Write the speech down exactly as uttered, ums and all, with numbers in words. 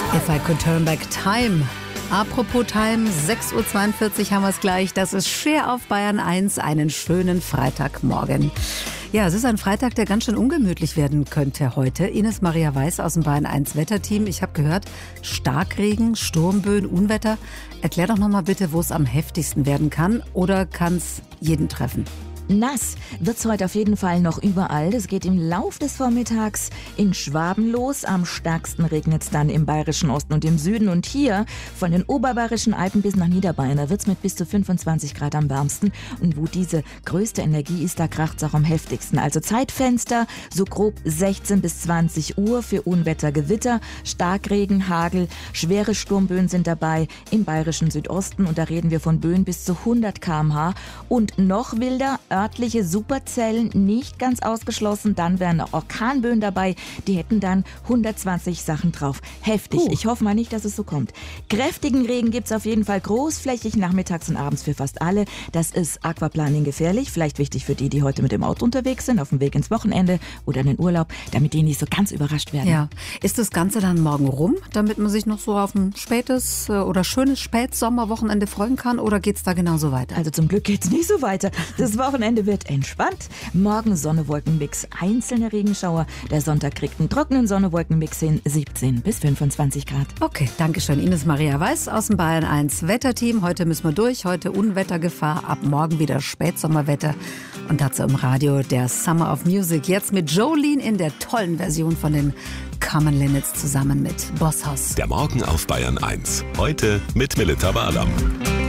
If I could turn back time. Apropos Time, sechs Uhr zweiundvierzig haben wir es gleich. Das ist Cher auf Bayern eins. Einen schönen Freitagmorgen. Ja, es ist ein Freitag, der ganz schön ungemütlich werden könnte heute. Ines Maria Weiß aus dem Bayern eins Wetterteam. Ich habe gehört, Starkregen, Sturmböen, Unwetter. Erklär doch nochmal bitte, wo es am heftigsten werden kann. Oder kann es jeden treffen? Nass wird's heute auf jeden Fall noch überall. Das geht im Lauf des Vormittags in Schwaben los. Am stärksten regnet's dann im bayerischen Osten und im Süden. Und hier von den oberbayerischen Alpen bis nach Niederbayern, da wird's mit bis zu fünfundzwanzig Grad am wärmsten. Und wo diese größte Energie ist, da kracht's auch am heftigsten. Also Zeitfenster, so grob sechzehn bis zwanzig Uhr für Unwetter, Gewitter, Starkregen, Hagel, schwere Sturmböen sind dabei im bayerischen Südosten. Und da reden wir von Böen bis zu hundert Kilometer pro Stunde. Und noch wilder, örtliche Superzellen nicht ganz ausgeschlossen. Dann wären auch Orkanböen dabei. Die hätten dann hundertzwanzig Sachen drauf. Heftig. Uh. Ich hoffe mal nicht, dass es so kommt. Kräftigen Regen gibt's auf jeden Fall großflächig nachmittags und abends für fast alle. Das ist Aquaplaning gefährlich. Vielleicht wichtig für die, die heute mit dem Auto unterwegs sind, auf dem Weg ins Wochenende oder in den Urlaub, damit die nicht so ganz überrascht werden. Ja. Ist das Ganze dann morgen rum, damit man sich noch so auf ein spätes oder schönes Spätsommerwochenende freuen kann? Oder geht's da genauso weiter? Also zum Glück geht's nicht so weiter. Das Wochenende wird entspannt. Morgen Sonne-Wolken-Mix, einzelne Regenschauer. Der Sonntag kriegt einen trockenen Sonne-Wolken-Mix hin, siebzehn bis fünfundzwanzig Grad. Okay, danke schön. Ines Maria Weiß aus dem Bayern eins Wetterteam. Heute müssen wir durch. Heute Unwettergefahr. Ab morgen wieder Spätsommerwetter. Und dazu im Radio der Summer of Music. Jetzt mit Jolene in der tollen Version von den Common Linnets zusammen mit Bosshaus. Der Morgen auf Bayern eins. Heute mit Melita Barlam.